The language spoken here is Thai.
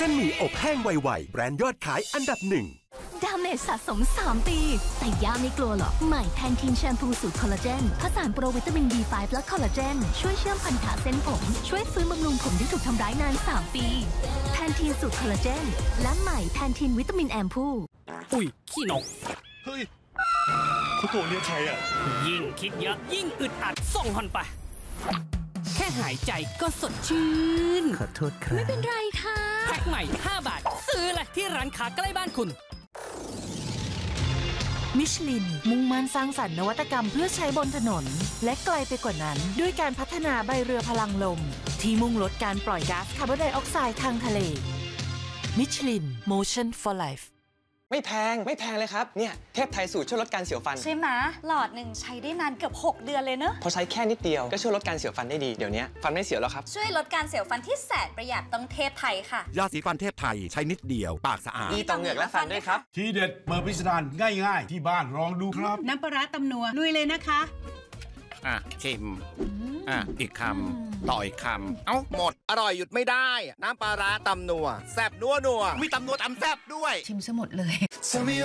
ส้นหมี่อบแห้งไวๆแบรนด์ยอดขายอันดับหนึ่งดาเมจสะสม3 ปีแต่ย่าไม่กลัวหรอกใหม่แพนทีนแชมพูสูตรคอลลาเจนผสานโปรวิตามิน B5 และคอลลาเจนช่วยเชื่อมพันธะเส้นผมช่วยฟื้นบำรุงผมที่ถูกทำร้ายนาน3 ปีแพนทีนสูตรคอลลาเจนและใหม่แพนทีนวิตามินแอมพูอุ้ยขี้นกเฮ้ยเขาตัวเรียกใครอ่ะยิ่งคิดเยอะยิ่งอึดอัดส่งหอนไปแค่หายใจก็สดชื่นขอโทษครับไม่เป็นไรค่ะแพ็คใหม่5 บาทซื้อเลยที่ร้านค้าใกล้บ้านคุณมิชลินมุ่งมั่นสร้างสรรค์นวัตกรรมเพื่อใช้บนถนนและไกลไปกว่านั้นด้วยการพัฒนาใบเรือพลังลมที่มุ่งลดการปล่อยก๊าซคาร์บอนไดออกไซด์ทางทะเลมิชลิน Motion for Life ไม่แพงเลยครับเนี่ยเทพไทยสูตรช่วยลดการเสียวฟันใช่ไหมหลอดหนึ่งใช้ได้นานเกือบ6 เดือนเลยเนอะพอใช้แค่นิดเดียวก็ช่วยลดการเสียวฟันได้ดีเดี๋ยวนี้ฟันไม่เสียวแล้วครับช่วยลดการเสียวฟันที่แสนประหยัดต้องเทพไทยค่ะยาสีฟันเทพไทยใช้นิดเดียวปากสะอาดดีต่อเหงือกและฟันด้วยครับทีเด็ดเปิดพิสดารง่ายๆที่บ้านลองดูครับน้ำปลาร้าตำนัวลุยเลยนะคะชิมอีกคำต่ออีกคำเอ้าหมดอร่อยหยุดไม่ได้น้ำปลาร้าตำนัวแซ่บนัวมีตำนัวตำแซ่บด้วยชิมซะหมดเลย